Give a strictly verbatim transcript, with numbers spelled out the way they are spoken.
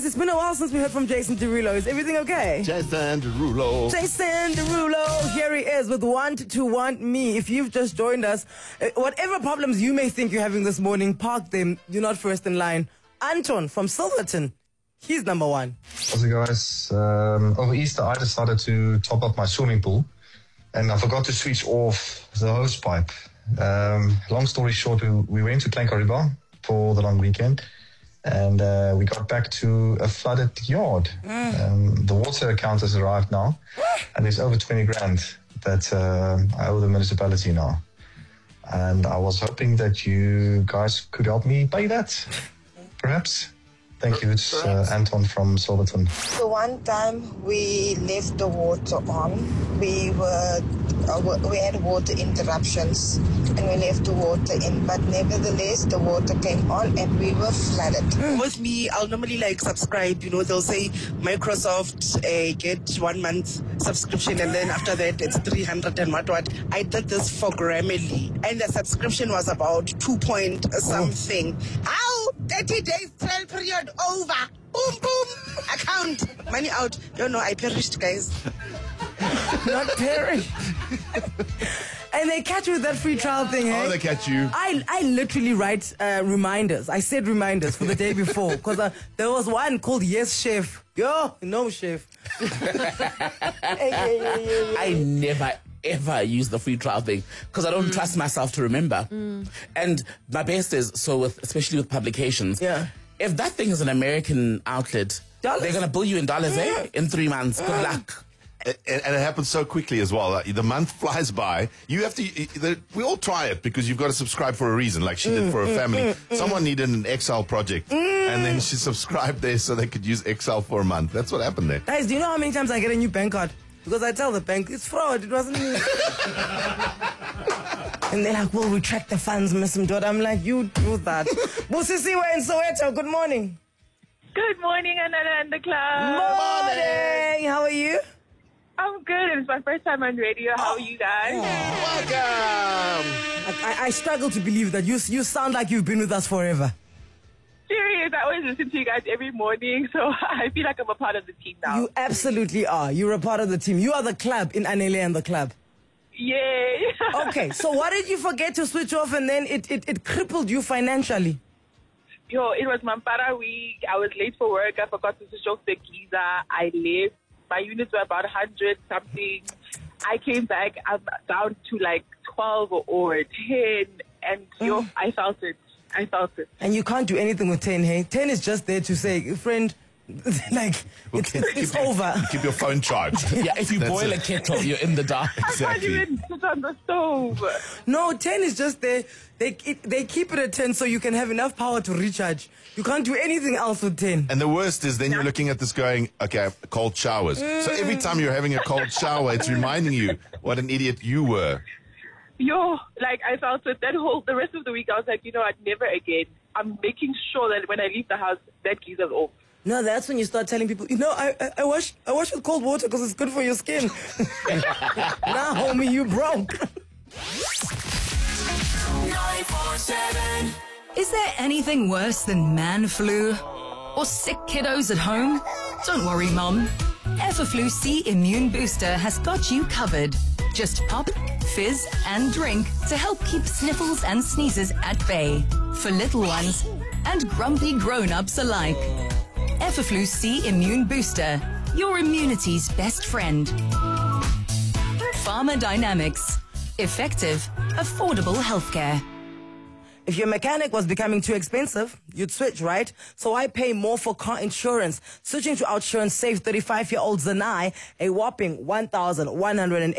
It's been a while since we heard from Jason Derulo. Is everything okay? Jason Derulo. Jason Derulo. Here he is with Want to Want Me. If you've just joined us, uh, whatever problems you may think you're having this morning, park them. You're not first in line. Anton from Silverton. He's number one. How's it, guys? Um, over Easter, I decided to top up my swimming pool, and I forgot to switch off the hose pipe. Um, long story short, we, we went to Klein-Karoo for the long weekend, and uh, we got back to a flooded yard. Mm. Um, the water account has arrived now, and there's over twenty grand that uh, I owe the municipality now. And I was hoping that you guys could help me pay that, perhaps. Thank you. It's uh, Anton from Silverton. So one time we left the water on. We were uh, we had water interruptions and we left the water in. But nevertheless, the water came on and we were flooded. With me, I'll normally like subscribe. You know, they'll say Microsoft uh, get one month subscription, and then after that it's three hundred and what what. I did this for Grammarly, and the subscription was about two point something. How thirty days trial period over. Boom, boom. Account. Money out. Don't know. I perished, guys. Not perished. And they catch you with that free trial thing, hey? Oh, they catch you. I, I literally write uh, reminders. I said reminders for the day before because uh, there was one called Yes Chef. Yo, no chef. I never ever use the free trial thing because I don't mm. trust myself to remember. Mm. And my best is, so with, especially with publications, yeah. if that thing is an American outlet, dollars? They're going to bill you in dollars, yeah. eh? In three months. Good mm. luck. And, and it happens so quickly as well. Like, the month flies by. You have to. We all try it because you've got to subscribe for a reason. Like she mm, did for her family. Mm, mm, Someone needed an Excel project, mm. and then she subscribed there so they could use Excel for a month. That's what happened there. Guys, do you know how many times I get a new bank card? Because I tell the bank it's fraud. It wasn't me. And they're like, "We'll retract the funds, Miss Mdoda." I'm like, "You do that." Busisi, we're in Soweto. Good morning. Good morning, Anana and the club. Morning. How are you? I'm good. It's my first time on radio. How are you guys? Welcome. I, I, I struggle to believe that you you sound like you've been with us forever. Serious. I always listen to you guys every morning, so I feel like I'm a part of the team now. You absolutely are. You're a part of the team. You are the club in Anele and the club. Yay. Okay, so why did you forget to switch off and then it, it, it crippled you financially? Yo, it was Mampara week. I was late for work. I forgot to switch off the geyser. I left. My units were about one hundred something. I came back. I'm down to like twelve or ten. And yo, I felt it. I felt it. And you can't do anything with ten, hey? ten is just there to say, friend, like, well, it's, keep, it's keep over. Your, keep your phone charged. Yeah, if you That's boil it. a kettle, you're in the dark. Exactly. I can't even put on the stove. No, ten is just there. They, it, they keep it at ten so you can have enough power to recharge. You can't do anything else with ten. And the worst is then you're looking at this going, okay, cold showers. Mm. So every time you're having a cold shower, it's reminding you what an idiot you were. Yo, like I felt it that whole, the rest of the week I was like, you know what, never again. I'm making sure that when I leave the house, that geyser's off. No, that's when you start telling people, you know, I I, I wash I wash with cold water because it's good for your skin. Nah, homie, you broke. nine four seven. Is there anything worse than man flu? Or sick kiddos at home? Don't worry, Mum. Everflu C Immune Booster has got you covered. Just pop, fizz, and drink to help keep sniffles and sneezes at bay. For little ones and grumpy grown-ups alike. Everflu C Immune Booster, your immunity's best friend. Pharma Dynamics. Effective, affordable healthcare. If your mechanic was becoming too expensive, you'd switch, right? So I pay more for car insurance. Switching to OUTsurance Save thirty-five-year-old Zanai, a whopping one thousand one hundred eighty